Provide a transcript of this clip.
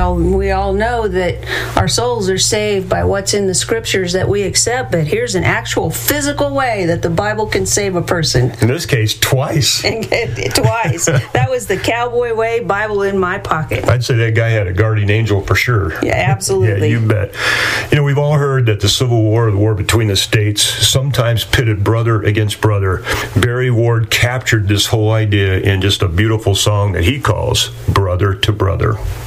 we all know that our souls are saved by what's in the scriptures that we accept, but here's an actual physical way that the Bible can save a person. In this case, twice. Twice. That was the cowboy way, Bible in my pocket. I'd say that guy had a guardian angel for sure. Yeah, absolutely. Yeah, you bet. We've all heard that the Civil War, the war between the states, sometimes pitted brother against brother. Barry Ward captured this whole idea in just a beautiful song that he calls Brother to Brother.